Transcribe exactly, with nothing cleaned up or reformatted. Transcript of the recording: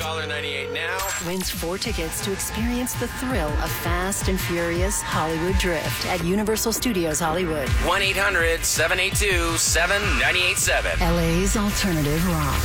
Caller ninety-eight now. Wins four tickets to experience the thrill of Fast and Furious Hollywood Drift at Universal Studios Hollywood. one eight hundred seven eight two seven nine eight seven. L A's alternative rock.